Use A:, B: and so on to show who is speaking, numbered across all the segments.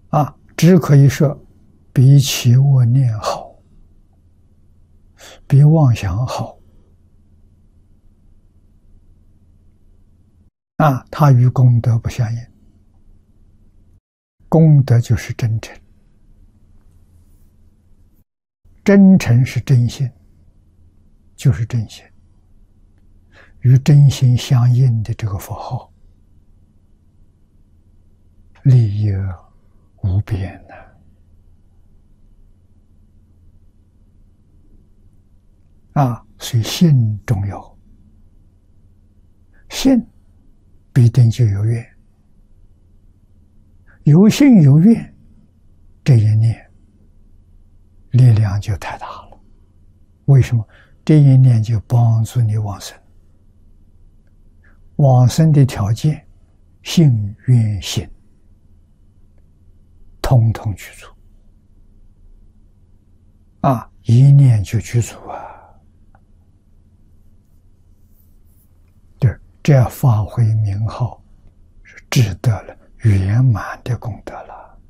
A: 只可以说比起恶念好，比妄想好。它与功德不相应，功德就是真诚，真诚是真心，就是真心。与真心相应的这个佛号，利益无边所以信重要，信必定就有愿，有信有愿，这一念力量就太大了。为什么？这一念就帮助你往生，往生的条件，信愿行，统统具足。一念就具足对，这样发挥名号，是值得了圆满的功德了。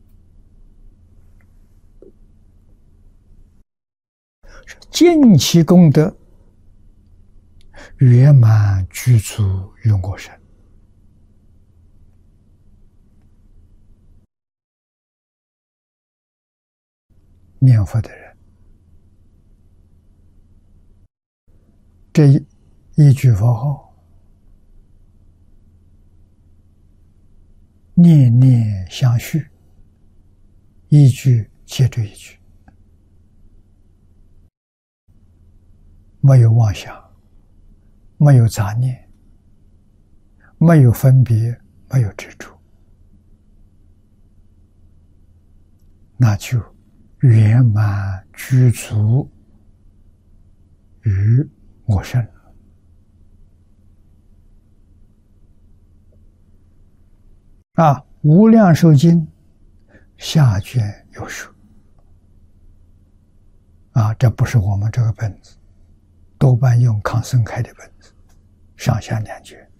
A: 尽其功德，圆满具足于我身。念佛的人，这一句佛号，念念相续，一句接着一句，没有妄想，没有杂念，没有分别，没有执着，那就圆满具足于我身。无量寿经下卷有说，这不是我们这个本子，多半用康生开的本子，上下两卷。